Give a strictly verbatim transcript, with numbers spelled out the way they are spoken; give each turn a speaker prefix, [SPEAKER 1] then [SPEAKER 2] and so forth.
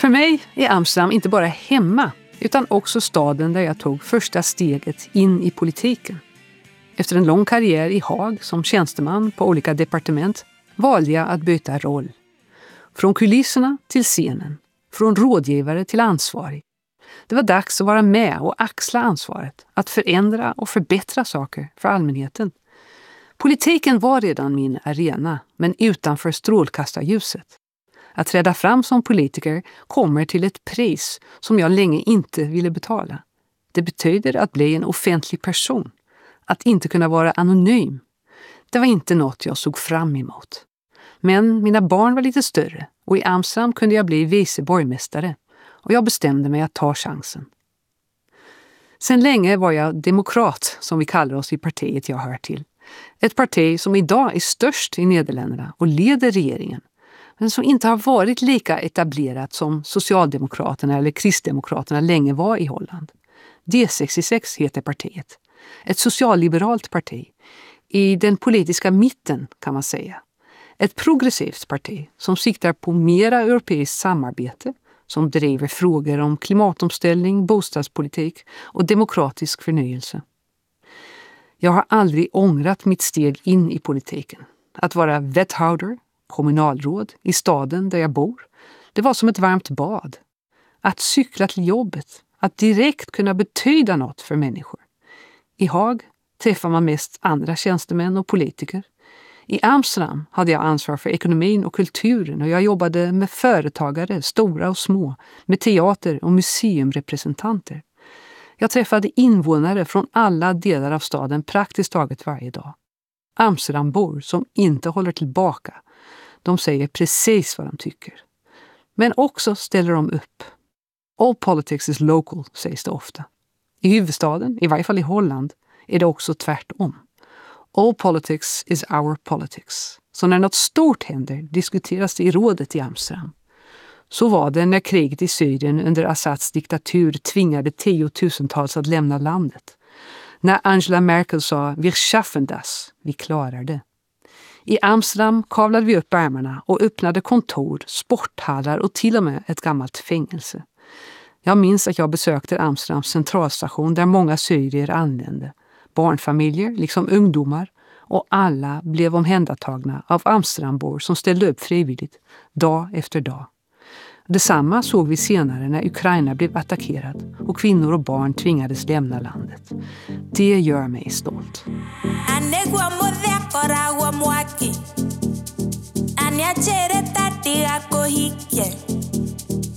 [SPEAKER 1] För mig är Amsterdam inte bara hemma utan också staden där jag tog första steget in i politiken. Efter en lång karriär i Haag som tjänsteman på olika departement valde jag att byta roll. Från kulisserna till scenen, från rådgivare till ansvarig. Det var dags att vara med och axla ansvaret, att förändra och förbättra saker för allmänheten. Politiken var redan min arena, men utanför strålkastarljuset. Att träda fram som politiker kommer till ett pris som jag länge inte ville betala. Det betyder att bli en offentlig person. Att inte kunna vara anonym. Det var inte något jag såg fram emot. Men mina barn var lite större och i Amsterdam kunde jag bli vice borgmästare och jag bestämde mig att ta chansen. Sen länge var jag demokrat, som vi kallar oss i partiet jag hör till. Ett parti som idag är störst i Nederländerna och leder regeringen, men som inte har varit lika etablerat som Socialdemokraterna eller Kristdemokraterna länge var i Holland. D sextiosex heter partiet. Ett socialliberalt parti. I den politiska mitten kan man säga. Ett progressivt parti som siktar på mera europeiskt samarbete, som driver frågor om klimatomställning, bostadspolitik och demokratisk förnyelse. Jag har aldrig ångrat mitt steg in i politiken. Att vara wethouder, kommunalråd i staden där jag bor, det var som ett varmt bad. Att cykla till jobbet, att direkt kunna betyda något för människor. I Haag träffar man mest andra tjänstemän och politiker. I Amsterdam hade jag ansvar för ekonomin och kulturen och jag jobbade med företagare, stora och små, med teater och museumrepresentanter. Jag träffade invånare från alla delar av staden praktiskt taget varje dag. Amsterdambor som inte håller tillbaka. De säger precis vad de tycker. Men också ställer de upp. All politics is local, sägs det ofta. I huvudstaden, i varje fall i Holland, är det också tvärtom. All politics is our politics. Så när något stort händer diskuteras det i rådet i Amsterdam. Så var det när kriget i Syrien under Assads diktatur tvingade tiotusentals att lämna landet. När Angela Merkel sa "Wir schaffen das", vi klarar det. I Amsterdam kavlade vi upp ärmarna och öppnade kontor, sporthallar och till och med ett gammalt fängelse. Jag minns att jag besökte Amsterdams centralstation där många syrier anlände. Barnfamiljer, liksom ungdomar, och alla blev omhändertagna av Amsterdambor som ställde upp frivilligt, dag efter dag. Detsamma såg vi senare när Ukraina blev attackerad och kvinnor och barn tvingades lämna landet. Det gör mig stolt. Anya chere tati ako hike